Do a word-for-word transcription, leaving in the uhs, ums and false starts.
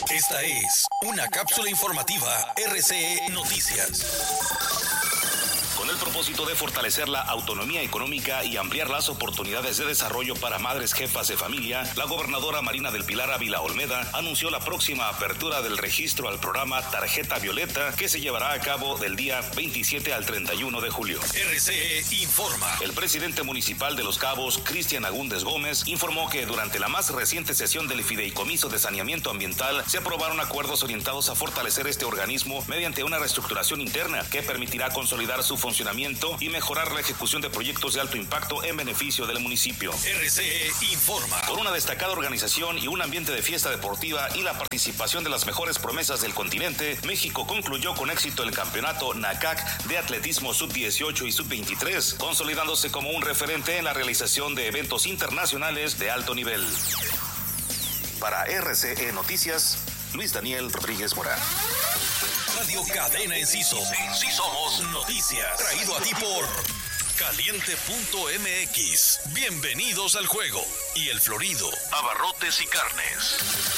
Esta es una cápsula informativa R C E Noticias. Con el propósito de fortalecer la autonomía económica y ampliar las oportunidades de desarrollo para madres jefas de familia, la gobernadora Marina del Pilar Ávila Olmeda anunció la próxima apertura del registro al programa Tarjeta Violeta, que se llevará a cabo del día veintisiete al treinta y uno de julio. R C E informa. El presidente municipal de Los Cabos, Cristian Agúndez Gómez, informó que durante la más reciente sesión del Fideicomiso de Saneamiento Ambiental se aprobaron acuerdos orientados a fortalecer este organismo mediante una reestructuración interna que permitirá consolidar su funcionamiento y mejorar la ejecución de proyectos de alto impacto en beneficio del municipio. R C E informa. Con una destacada organización y un ambiente de fiesta deportiva y la participación de las mejores promesas del continente, México concluyó con éxito el campeonato NACAC de atletismo sub dieciocho y sub veintitrés, consolidándose como un referente en la realización de eventos internacionales de alto nivel. Para R C E Noticias, Luis Daniel Rodríguez Mora. Radio Cadena Enciso. Sí somos noticias. Traído a ti por caliente punto m x. Bienvenidos al juego. Y El Florido. Abarrotes y carnes.